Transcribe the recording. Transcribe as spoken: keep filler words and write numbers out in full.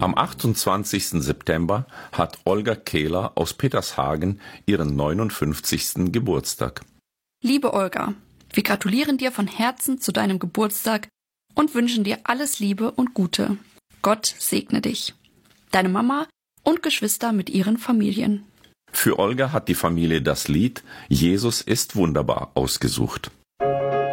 Am achtundzwanzigsten September hat Olga Kehler aus Petershagen ihren neunundfünfzigsten Geburtstag. Liebe Olga, wir gratulieren dir von Herzen zu deinem Geburtstag und wünschen dir alles Liebe und Gute. Gott segne dich. Deine Mama und Geschwister mit ihren Familien. Für Olga hat die Familie das Lied Jesus ist wunderbar ausgesucht.